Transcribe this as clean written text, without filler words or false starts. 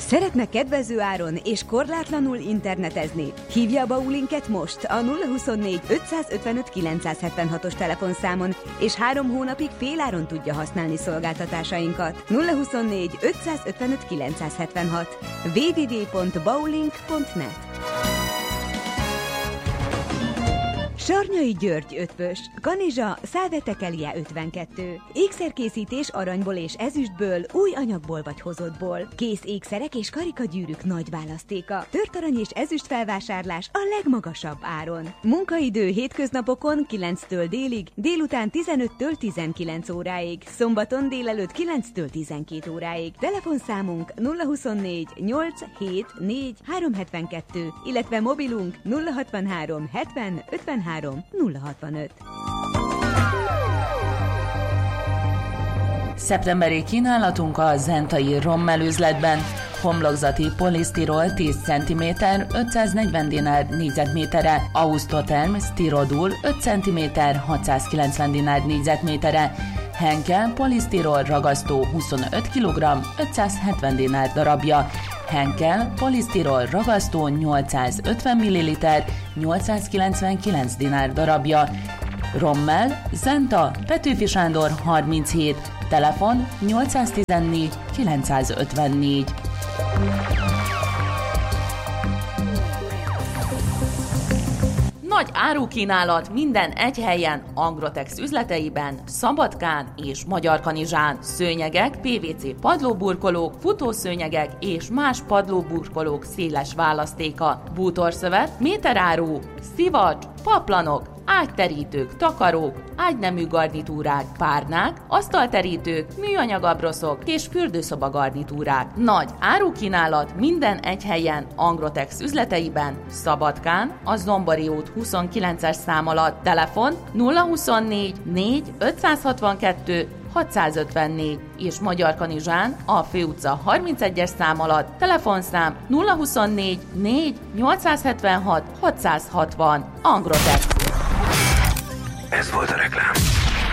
Szeretne kedvező áron és korlátlanul internetezni? Hívja a Baulinket most a 024 555 976-os telefonszámon, és 3 hónapig féláron tudja használni szolgáltatásainkat. 024 555 976 www.baulink.net. Sarnyai György Ötvös, Kanizsa, Szálvetekelie 52. Ékszerkészítés aranyból és ezüstből, új anyagból vagy hozottból. Kész ékszerek és karikagyűrűk nagy választéka. Tört arany és ezüst felvásárlás a legmagasabb áron. Munkaidő hétköznapokon 9-től délig, délután 15-től 19 óráig, szombaton délelőtt 9-től 12 óráig. Telefonszámunk 024 874 372, illetve mobilunk 063 70 53 065. Szeptemberi kínálatunk a zentai Rommel üzletben. Homlokzati polisztirol 10 cm 540 dinár négyzetméterre, Ausztoterm Stirodul 5 cm 690 dinár négyzetméterre, Henkel polisztirol ragasztó 25 kg 570 dinár darabja, Henkel polisztirol ragasztó 850 ml 899 dinár darabja. Rommel, Zenta, Petőfi Sándor 37, telefon 814 954. Nagy árukínálat minden egy helyen, Angrotex üzleteiben, Szabadkán és Magyarkanizsán. Szőnyegek, PVC padlóburkolók, futószőnyegek és más padlóburkolók széles választéka. Bútorszövet, méteráru, szivacs, paplanok, ágyterítők, takarók, ágynemű garnitúrák, párnák, asztalterítők, műanyagabroszok és fürdőszoba garnitúrák. Nagy árukínálat minden egy helyen, Angrotex üzleteiben, Szabadkán, a Zombori út 29-es szám alatt, telefon 024 4 562 654 és Magyarkanizsán a Főutca 31-es szám alatt, telefonszám 024 4 876 660. Angrotex. Ez volt a reklám.